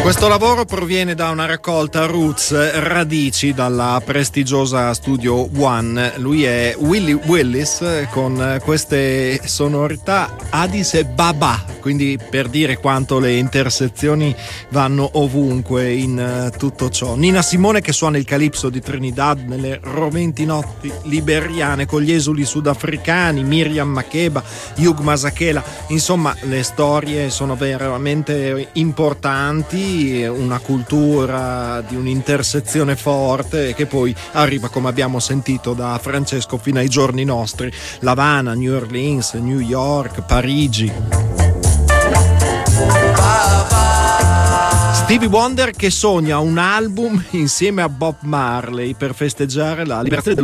Questo lavoro proviene da una raccolta Roots, Radici, dalla prestigiosa Studio One. Lui è Willie Willis con queste sonorità Addis e Baba, quindi per dire quanto le intersezioni vanno ovunque in tutto ciò. Nina Simone che suona il calipso di Trinidad nelle roventi notti liberiane con gli esuli sudafricani, Miriam Makeba, Hugh Masekela, insomma le storie sono veramente importanti, una cultura di un'intersezione forte che poi arriva, come abbiamo sentito da Francesco, fino ai giorni nostri: L'Havana, New Orleans, New York, Parigi. Stevie Wonder che sogna un album insieme a Bob Marley per festeggiare la liberazione